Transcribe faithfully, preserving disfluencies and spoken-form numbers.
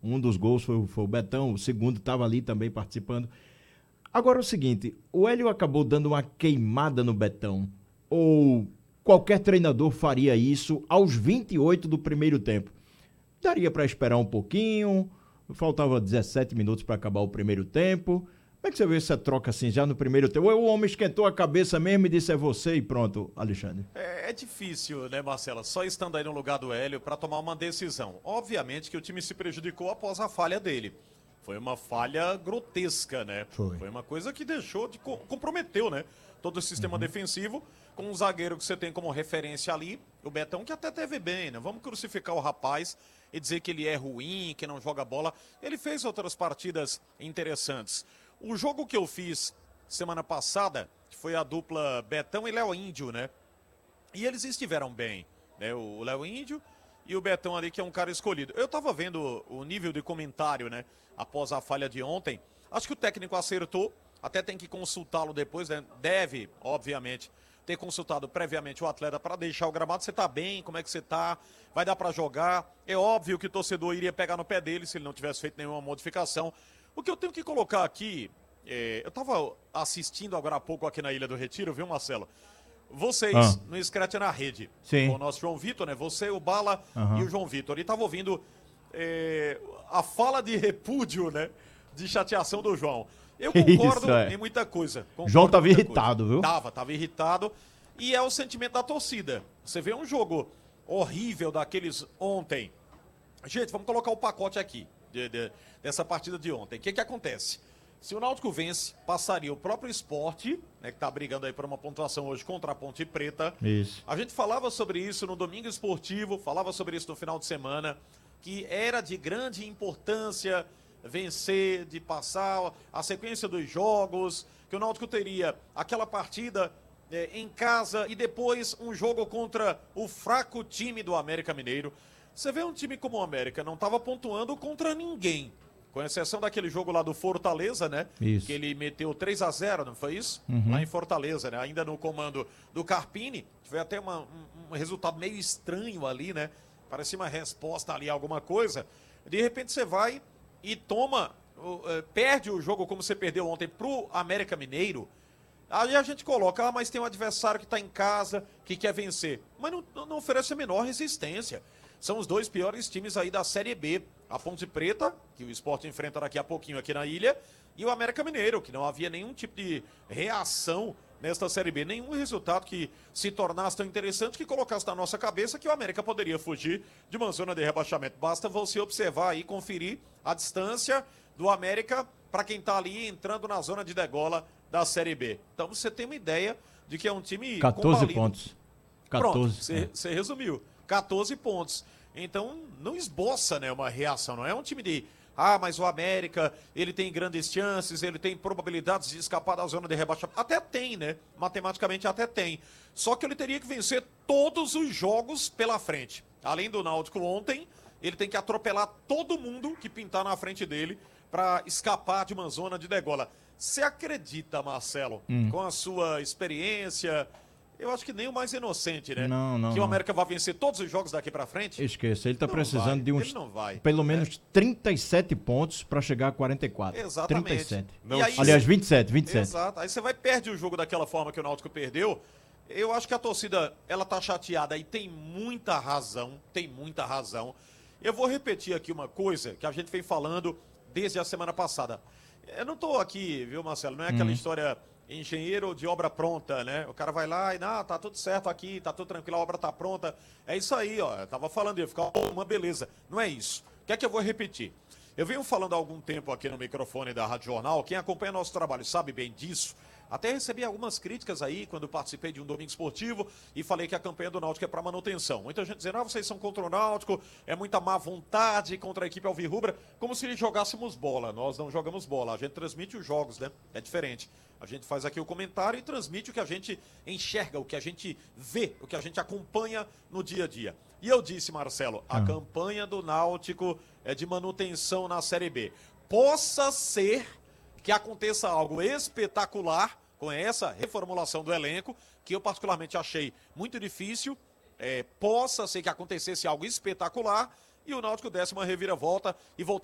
Um dos gols foi, foi o Betão, o segundo estava ali também participando. Agora é o seguinte, o Hélio acabou dando uma queimada no Betão, ou qualquer treinador faria isso aos vinte e oito do primeiro tempo? Daria para esperar um pouquinho, faltava dezessete minutos para acabar o primeiro tempo. Como é que você vê essa troca assim já no primeiro tempo? Ou o homem esquentou a cabeça mesmo e disse é você e pronto, Alexandre? É, é difícil, né, Marcela? Só estando aí no lugar do Hélio para tomar uma decisão. Obviamente que o time se prejudicou após a falha dele. Foi uma falha grotesca, né? Foi. Foi uma coisa que deixou de co- comprometeu, né? Todo o sistema uhum. defensivo, com um zagueiro que você tem como referência ali, o Betão, que até teve bem, né? Vamos crucificar o rapaz e dizer que ele é ruim, que não joga bola. Ele fez outras partidas interessantes. O jogo que eu fiz semana passada, que foi a dupla Betão e Léo Índio, né? E eles estiveram bem, né? O Léo Índio e o Betão ali, que é um cara escolhido. Eu tava vendo o nível de comentário, né? Após a falha de ontem. Acho que o técnico acertou. Até tem que consultá-lo depois, né? Deve, obviamente, ter consultado previamente o atleta para deixar o gramado. Você tá bem? Como é que você tá? Vai dar para jogar? É óbvio que o torcedor iria pegar no pé dele se ele não tivesse feito nenhuma modificação. O que eu tenho que colocar aqui... É, eu tava assistindo agora há pouco aqui na Ilha do Retiro, viu, Marcelo? Vocês, ah. no Scratch na Rede. Sim. Com o nosso João Vitor, né? Você, o Bala uhum. e o João Vitor. E tava ouvindo é, a fala de repúdio, né? De chateação do João. Eu concordo Isso, é. em muita coisa. Concordo João tava irritado, coisa. viu? Tava, tava irritado. E é o sentimento da torcida. Você vê um jogo horrível daqueles ontem. Gente, vamos colocar o pacote aqui, de, de, dessa partida de ontem. O que que acontece? Se o Náutico vence, passaria o próprio Sport, né, que está brigando aí por uma pontuação hoje contra a Ponte Preta. Isso. A gente falava sobre isso no Domingo Esportivo, falava sobre isso no final de semana, que era de grande importância vencer, de passar a sequência dos jogos, que o Náutico teria aquela partida é, em casa e depois um jogo contra o fraco time do América Mineiro. Você vê um time como o América, não estava pontuando contra ninguém. Com exceção daquele jogo lá do Fortaleza, né? Isso. Que ele meteu três a zero, não foi isso? Uhum. Lá em Fortaleza, né? Ainda no comando do Carpini. Foi até uma, um, um resultado meio estranho ali, né? Parecia uma resposta ali, alguma coisa. De repente você vai e toma, uh, perde o jogo como você perdeu ontem pro América Mineiro. Aí a gente coloca, ah, mas tem um adversário que está em casa, que quer vencer. Mas não, não oferece a menor resistência. São os dois piores times aí da Série B. A Ponte Preta, que o Sport enfrenta daqui a pouquinho aqui na ilha, e o América Mineiro, que não havia nenhum tipo de reação nesta Série B, nenhum resultado que se tornasse tão interessante que colocasse na nossa cabeça que o América poderia fugir de uma zona de rebaixamento. Basta você observar e conferir a distância do América para quem está ali entrando na zona de degola da Série B. Então você tem uma ideia de que é um time quatorze combalido. pontos. quatorze. Pronto, você é. resumiu. quatorze pontos. Então, não esboça, né, uma reação. Não é um time de, ah, mas o América, ele tem grandes chances, ele tem probabilidades de escapar da zona de rebaixamento. Até tem, né? Matematicamente até tem. Só que ele teria que vencer todos os jogos pela frente. Além do Náutico ontem, ele tem que atropelar todo mundo que pintar na frente dele para escapar de uma zona de degola. Você acredita, Marcelo, hum. com a sua experiência... Eu acho que nem o mais inocente, né? Não, não. Que o não. América vai vencer todos os jogos daqui pra frente. Esqueça, ele tá não precisando vai, de uns. Ele não vai. Pelo né? menos trinta e sete pontos para chegar a quarenta e quatro. Exatamente. trinta e sete. Não, e aí, aliás, vinte e sete, vinte e sete. Exato. Aí você vai perder o jogo daquela forma que o Náutico perdeu. Eu acho que a torcida, ela tá chateada e tem muita razão. Tem muita razão. Eu vou repetir aqui uma coisa que a gente vem falando desde a semana passada. Eu não tô aqui, viu, Marcelo? Não é aquela uhum. história. Engenheiro de obra pronta, né? O cara vai lá e, ah, tá tudo certo aqui, tá tudo tranquilo, a obra tá pronta. É isso aí, ó. Eu tava falando, ia ficar uma beleza. Não é isso. O que é que eu vou repetir? Eu venho falando há algum tempo aqui no microfone da Rádio Jornal, quem acompanha nosso trabalho sabe bem disso. Até recebi algumas críticas aí quando participei de um domingo esportivo e falei que a campanha do Náutico é para manutenção. Muita gente dizendo, ah, vocês são contra o Náutico, é muita má vontade contra a equipe alvirrubra, como se jogássemos bola. Nós não jogamos bola, a gente transmite os jogos, né? É diferente. A gente faz aqui o comentário e transmite o que a gente enxerga, o que a gente vê, o que a gente acompanha no dia a dia. E eu disse, Marcelo, a hum. campanha do Náutico é de manutenção na Série B. Possa ser que aconteça algo espetacular com essa reformulação do elenco, que eu particularmente achei muito difícil, é, possa ser que acontecesse algo espetacular e o Náutico desse uma reviravolta e voltasse